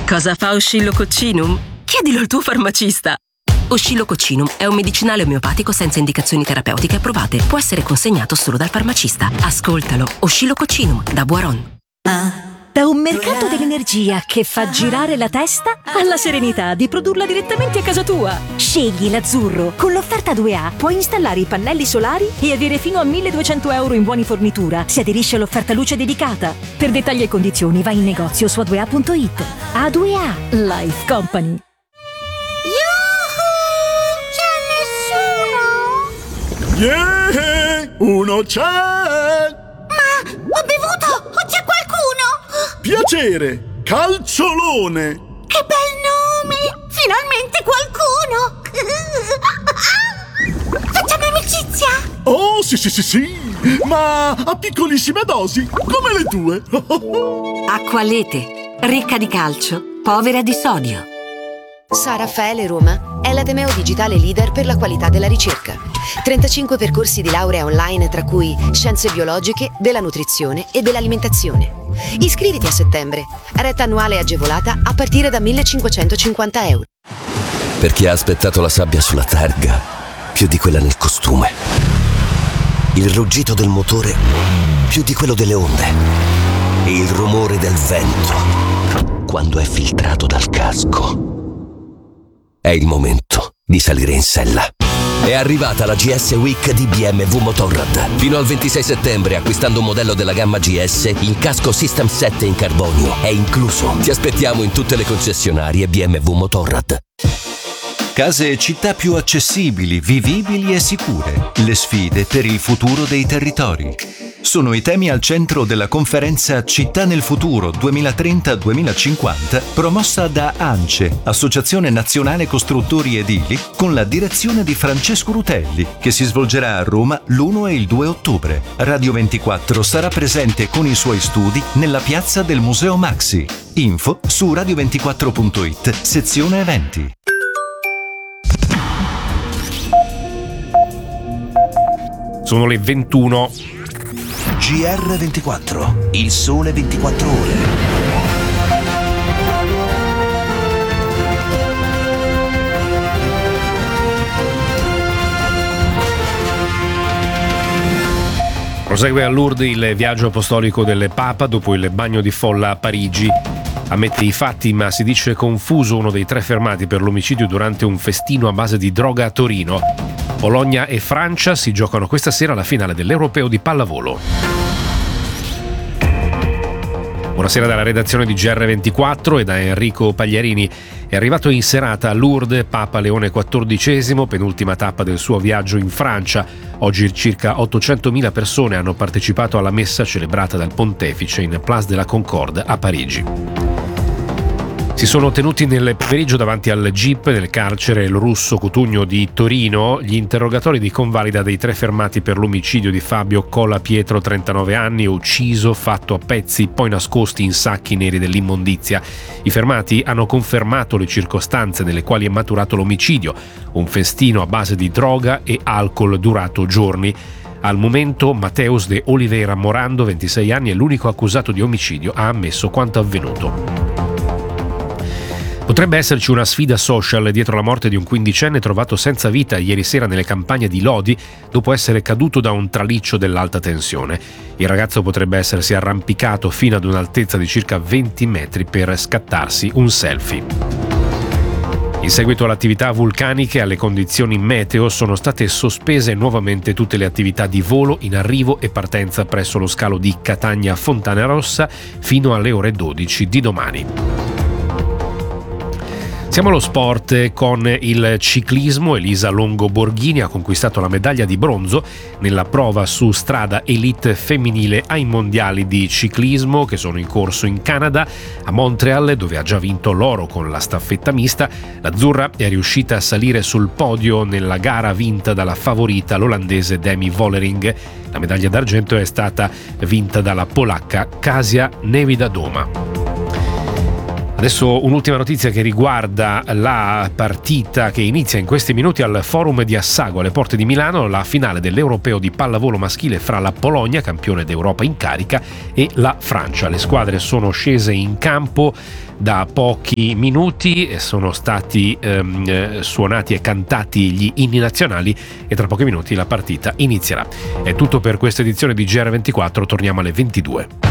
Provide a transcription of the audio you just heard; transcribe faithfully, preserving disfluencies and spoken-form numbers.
Cosa fa Oscillococcinum? Chiedilo al tuo farmacista. Oscillococcinum è un medicinale omeopatico senza indicazioni terapeutiche approvate. Può essere consegnato solo dal farmacista. Ascoltalo. Oscillococcinum da Boiron. Da un mercato dell'energia che fa girare la testa alla serenità di produrla direttamente a casa tua. Scegli l'azzurro. Con l'offerta due A puoi installare i pannelli solari e avere fino a milleduecento euro in buoni fornitura se aderisci all'offerta luce dedicata. Per dettagli e condizioni vai in negozio su a due a punto it. A due A Life Company. Yeah, uno c'è! Ma ho bevuto! O c'è qualcuno? Piacere, Calciolone! Che bel nome! Finalmente qualcuno! Facciamo amicizia? Oh, sì, sì, sì, sì! Ma a piccolissime dosi, come le tue! Acqualete, ricca di calcio, povera di sodio. San Raffaele Roma è l'ateneo digitale leader per la qualità della ricerca. trentacinque percorsi di laurea online, tra cui scienze biologiche, della nutrizione e dell'alimentazione. Iscriviti a settembre. Retta annuale agevolata a partire da millecinquecentocinquanta euro. Per chi ha aspettato la sabbia sulla targa più di quella nel costume. Il ruggito del motore più di quello delle onde. E il rumore del vento quando è filtrato dal casco. È il momento di salire in sella. È arrivata la G S Week di B M W Motorrad. Fino al ventisei settembre, acquistando un modello della gamma G S, il casco System sette in carbonio è incluso. Ti aspettiamo in tutte le concessionarie B M W Motorrad. Case e città più accessibili, vivibili e sicure. Le sfide per il futuro dei territori. Sono i temi al centro della conferenza Città nel futuro duemilatrenta duemilacinquanta, promossa da ANCE, Associazione Nazionale Costruttori Edili, con la direzione di Francesco Rutelli, che si svolgerà a Roma l'primo e il due ottobre. Radio ventiquattro sarà presente con i suoi studi nella piazza del Museo Maxi. Info su radio ventiquattro punto it, sezione eventi. Sono le ventuno. G R ventiquattro, il sole ventiquattro ore. Prosegue a Lourdes il viaggio apostolico del Papa dopo il bagno di folla a Parigi. Ammette i fatti, ma si dice confuso uno dei tre fermati per l'omicidio durante un festino a base di droga a Torino. Polonia e Francia si giocano questa sera la finale dell'Europeo di pallavolo. Buonasera dalla redazione di G R ventiquattro e da Enrico Pagliarini. È arrivato in serata a Lourdes Papa Leone quattordicesimo, penultima tappa del suo viaggio in Francia. Oggi circa ottocentomila persone hanno partecipato alla messa celebrata dal pontefice in Place de la Concorde a Parigi. Si sono tenuti nel pomeriggio davanti al G I P del carcere El Russo Cutugno di Torino gli interrogatori di convalida dei tre fermati per l'omicidio di Fabio Cola Pietro, trentanove anni, ucciso, fatto a pezzi, poi nascosti in sacchi neri dell'immondizia. I fermati hanno confermato le circostanze nelle quali è maturato l'omicidio, un festino a base di droga e alcol durato giorni. Al momento Mateus de Oliveira Morando, ventisei anni, è l'unico accusato di omicidio, ha ammesso quanto avvenuto. Potrebbe esserci una sfida social dietro la morte di un quindicenne trovato senza vita ieri sera nelle campagne di Lodi dopo essere caduto da un traliccio dell'alta tensione. Il ragazzo potrebbe essersi arrampicato fino ad un'altezza di circa venti metri per scattarsi un selfie. In seguito alle attività vulcaniche e alle condizioni meteo sono state sospese nuovamente tutte le attività di volo, in arrivo e partenza presso lo scalo di Catania Fontanarossa fino alle ore dodici di domani. Siamo allo sport con il ciclismo. Elisa Longo Borghini ha conquistato la medaglia di bronzo nella prova su strada elite femminile ai mondiali di ciclismo che sono in corso in Canada, a Montreal, dove ha già vinto l'oro con la staffetta mista. L'azzurra è riuscita a salire sul podio nella gara vinta dalla favorita l'olandese Demi Vollering. La medaglia d'argento è stata vinta dalla polacca Kasia Niewiadoma. Adesso un'ultima notizia che riguarda la partita che inizia in questi minuti al Forum di Assago alle porte di Milano, la finale dell'Europeo di pallavolo maschile fra la Polonia, campione d'Europa in carica, e la Francia. Le squadre sono scese in campo da pochi minuti e sono stati ehm, suonati e cantati gli inni nazionali e tra pochi minuti la partita inizierà. È tutto per questa edizione di G R ventiquattro, torniamo alle ventidue.